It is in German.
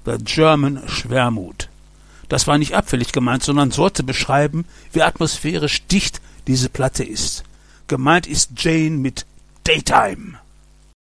The German Schwermut. Das war nicht abfällig gemeint, sondern sollte beschreiben, wie atmosphärisch dicht diese Platte ist. Gemeint ist Jane mit Daytime.